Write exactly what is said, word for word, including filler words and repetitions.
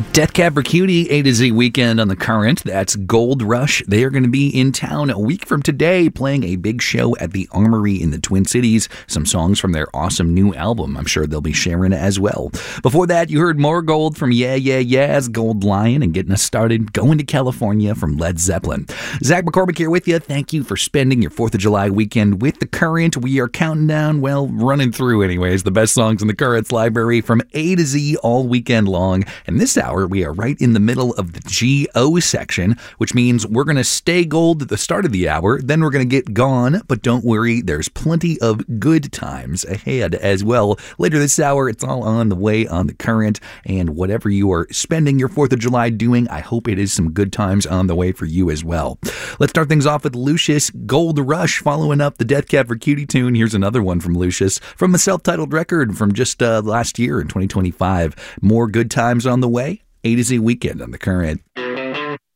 Death Cab for Cutie, A to Z weekend on the Current. That's Gold Rush. They are going to be in town a week from today playing a big show at the Armory in the Twin Cities. Some songs from their awesome new album. I'm sure they'll be sharing as well. Before that, you heard more Gold from Yeah Yeah Yeah's Gold Lion and getting us started going to California from Led Zeppelin. Zach McCormick here with you. Thank you for spending your fourth of July weekend with the Current. We are counting down, well, running through anyways, the best songs in the Current's library from A to Z all weekend long. And this hour, we are right in the middle of the G O section, which means we're going to stay gold at the start of the hour, then we're going to get gone, but don't worry, there's plenty of good times ahead as well. Later this hour, it's all on the way on the Current, and whatever you are spending your fourth of July doing, I hope it is some good times on the way for you as well. Let's start things off with Lucius, Gold Rush, following up the Death Cab for Cutie tune. Here's another one from Lucius, from a self-titled record from just uh, last year in twenty twenty-five. More good times on the way. A to Z weekend on the Current.